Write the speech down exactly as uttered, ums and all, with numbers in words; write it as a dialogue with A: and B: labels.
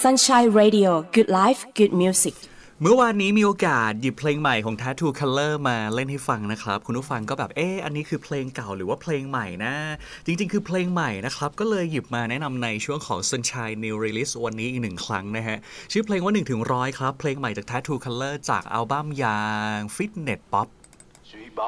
A: Sunshine Radio Good Life Good Music
B: เมื่อวานนี้มีโอกาสหยิบเพลงใหม่ของ Tattoo Color มาเล่นให้ฟังนะครับคุณผู้ฟังก็แบบเอ๊ะอันนี้คือเพลงเก่าหรือว่าเพลงใหม่นะจริงๆคือเพลงใหม่นะครับก็เลยหยิบมาแนะนำในช่วงของ Sunshine New Release วันนี้อีกหนึ่งครั้งนะฮะชื่อเพลงว่าหนึ่งถึงร้อยครับเพลงใหม่จาก Tattoo Color จากอัลบั้มอย่าง Fitness Pop